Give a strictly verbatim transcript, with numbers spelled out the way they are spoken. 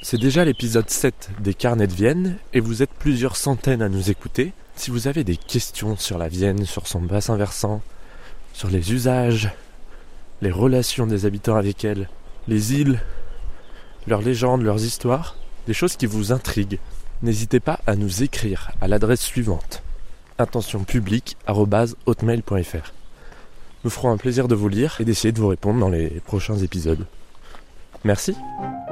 C'est déjà l'épisode sept des Carnets de Vienne et vous êtes plusieurs centaines à nous écouter. Si vous avez des questions sur la Vienne, sur son bassin versant, sur les usages, les relations des habitants avec elle, les îles, leurs légendes, leurs histoires, des choses qui vous intriguent, n'hésitez pas à nous écrire à l'adresse suivante intentionpublique arobase hotmail point fr. Nous ferons un plaisir de vous lire et d'essayer de vous répondre dans les prochains épisodes. Merci.